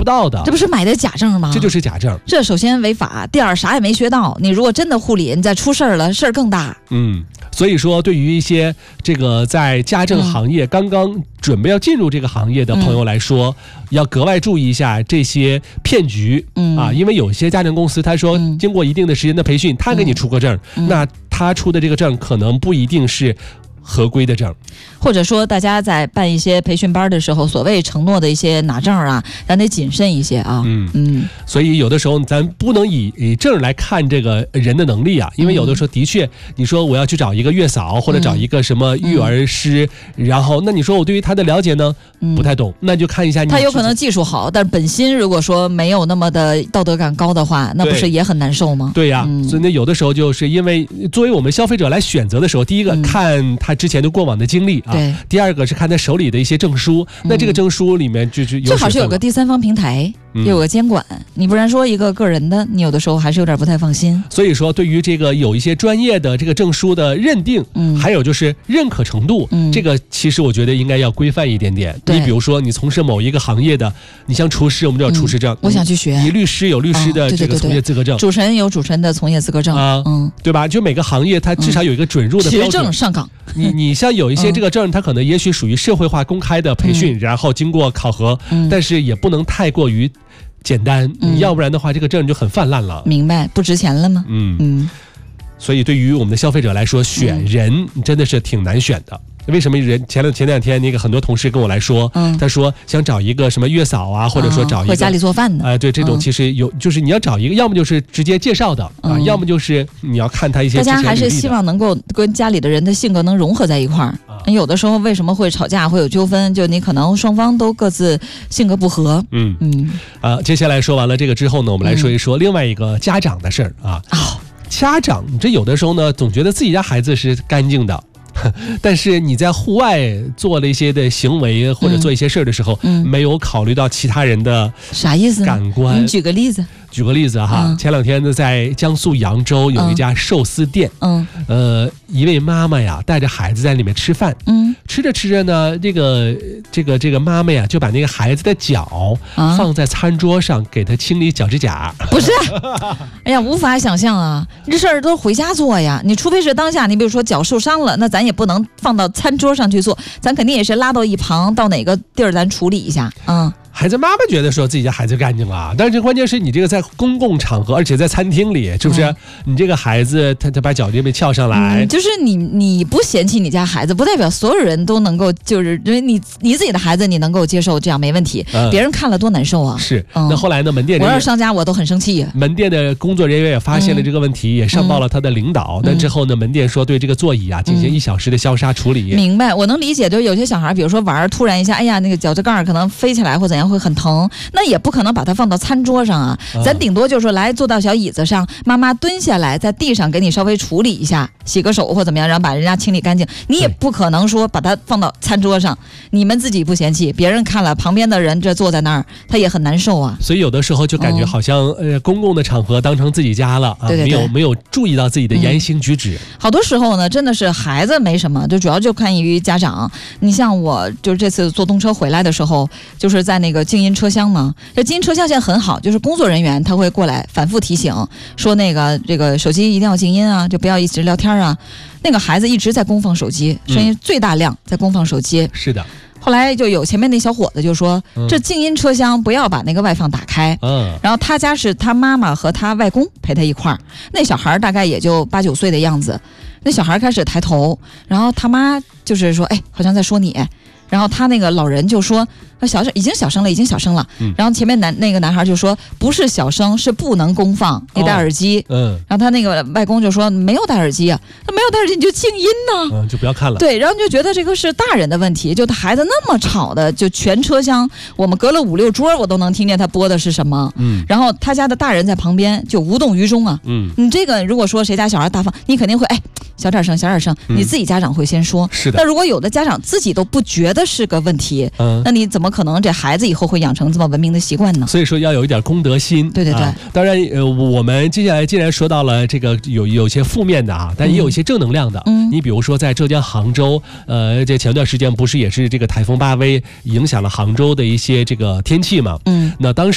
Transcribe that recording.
到的， 这不是买的假证吗？ 这就是假证。 这首先违法，第二啥也没学到。你如果真的护理，你再出事儿了，事儿更大。 所以说对于一些这个在家政行业刚刚准备要进入这个行业的朋友来说，要格外注意一下这些骗局因为有些家政公司他说经过一定的时间的培训，他给你出个证，那他出的这个证可能不一定是合规的证， 或者说大家在办一些培训班的时候，所谓承诺的一些拿证啊，咱得谨慎一些啊。 所以有的时候咱不能以证来看这个人的能力啊，因为有的时候的确，你说我要去找一个月嫂或者找一个什么育儿师，然后那你说我对于他的了解呢不太懂，那就看一下你他有可能技术好，但本心如果说没有那么的道德感高的话，那不是也很难受吗？ 对呀，所以那有的时候就是因为作为我们消费者来选择的时候，第一个看他之前的过往的经历啊，第二个是看他手里的一些证书，那这个证书里面就是最好是有个第三方平台，有个监管，你不然说一个个人的，你有的时候还是有点不太放心。 所以说对于这个有一些专业的这个证书的认定，还有就是认可程度，这个其实我觉得应该要规范一点点。你比如说你从事某一个行业的，你像厨师，我们就有厨师证， 我想去学。 你律师有律师的这个从业资格证， 主持人有主持人的从业资格证对吧？就每个行业它至少有一个准入的标准。 学证上岗， 你像有一些这个证，它可能也许属于社会化公开的培训，然后经过考核，但是也不能太过于简单，要不然的话这个证就很泛滥了。 明白，不值钱了吗？ 所以对于我们的消费者来说，选人真的是挺难选的。为什么人前两天那个很多同事跟我来说，他说想找一个什么月嫂啊，或者说找一个会家里做饭的， 对，这种其实有，就是你要找一个，要么就是直接介绍的要么就是你要看他一些。 大家还是希望能够跟家里的人的性格能融合在一块儿。有的时候为什么会吵架会有纠纷，就你可能双方都各自性格不合。 接下来说完了这个之后呢，我们来说一说另外一个家长的事儿啊。家长这有的时候呢，总觉得自己家孩子是干净的。但是你在户外做了一些的行为或者做一些事儿的时候，没有考虑到其他人的啥意思感官。 你举个例子。 举个例子哈，前两天呢，在江苏扬州有一家寿司店，一位妈妈呀带着孩子在里面吃饭，吃着吃着呢，这个妈妈呀就把那个孩子的脚放在餐桌上给他清理脚趾甲。 不是，哎呀，无法想象啊，这事儿都回家做呀。你除非是当下，你比如说脚受伤了，那咱也不能放到餐桌上去做，咱肯定也是拉到一旁，到哪个地儿咱处理一下。 孩子妈妈觉得说自己家孩子干净啊，但是这关键是你这个在公共场合，而且在餐厅里，是不是？你这个孩子他把脚这边翘上来， 就是你不嫌弃你家孩子，不代表所有人都能够，就是因为你自己的孩子你能够接受这样没问题，别人看了多难受啊。 是，那后来呢，门店我要是商家我都很生气。 门店的工作人员也发现了这个问题，也上报了他的领导，但之后呢，门店说对这个座椅啊进行1小时的消杀处理。 明白，我能理解，就是有些小孩，比如说玩突然一下，哎呀，那个脚趾盖可能飞起来或怎样会很疼，那也不可能把它放到餐桌上啊。咱顶多就是说来坐到小椅子上，妈妈蹲下来在地上给你稍微处理一下，洗个手或怎么样，然后把人家清理干净。你也不可能说把它放到餐桌上，你们自己不嫌弃，别人看了，旁边的人这坐在那儿，他也很难受啊。 所以有的时候就感觉好像公共的场合当成自己家了啊，没有注意到自己的言行举止。 好多时候呢，真的是孩子没什么，就主要就看于家长。你像我就是这次坐动车回来的时候，就是在那个静音车厢嘛，这静音车厢现在很好，就是工作人员他会过来反复提醒，说这个手机一定要静音啊，就不要一直聊天啊。那个孩子一直在公放手机，声音最大量在公放手机。 是的。 后来就有前面那小伙子就说，这静音车厢不要把那个外放打开。然后他家是他妈妈和他外公陪他一块儿，那小孩大概也就8、9岁的样子。那小孩开始抬头，然后他妈就是说，哎，好像在说你。然后他那个老人就说，已经小声了。然后前面那个男孩就说，不是小声，是不能公放，你戴耳机。然后他那个外公就说，没有戴耳机啊，他没有戴耳机你就静音呢， 就不要看了。 对，然后就觉得这个是大人的问题，就他孩子那么吵的，就全车厢我们隔了5、6桌我都能听见他播的是什么。然后他家的大人在旁边就无动于衷啊。你这个如果说谁家小孩大放，你肯定会小点声，你自己家长会先说。 是的。 但如果有的家长自己都不觉得是个问题，那你怎么可能这孩子以后会养成这么文明的习惯呢？ 所以说要有一点公德心。 对。 当然我们接下来既然说到了这个有些负面的啊，但也有一些正能量的。你比如说在浙江杭州，这前段时间不是也是这个台风8V影响了杭州的一些这个天气嘛？那当时